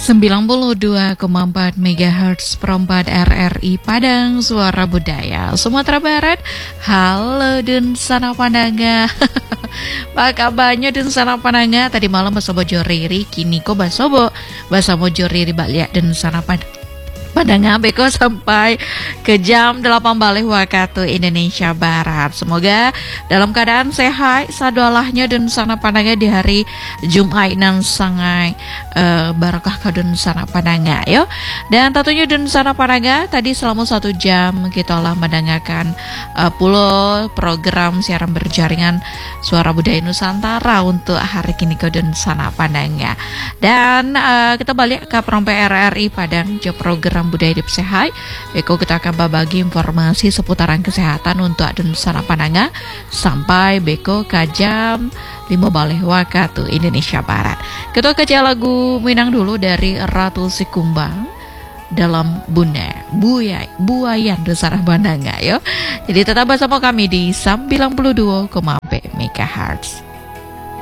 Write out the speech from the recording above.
92,4 MHz perempat RRI Padang Suara Budaya Sumatera Barat. Halo dan sana pananga. Pak kabarnya dan sana pananga. Tadi malam basobo joriri, kini ko basobo joriri balik dan sana Padanga beko sampai ke jam 8 balik waktu Indonesia Barat. Semoga dalam keadaan sehat sadolahnya dan sana Padanga di hari Jumat nan sangai barakah kadun sana Padanga yo. Dan tentunya dan sana Padanga tadi selama 1 jam kita lah mendengarkan pulau program siaran berjaringan Suara Budaya Nusantara untuk hari kini kadun sana Padanga. Dan kita balik ke perompe RRI Padang jo program budaya hidup sehat. Eko kita akan berbagi informasi seputaran kesehatan untuk adun sana Padanga sampai beko ke jam 5 balik waktu Indonesia Barat. Kita ke lagu Minang dulu dari Ratu Sikumbang dalam Bunda Buayan Desarah Padanga yo. Jadi tetap bersama kami di 92,4 MHz.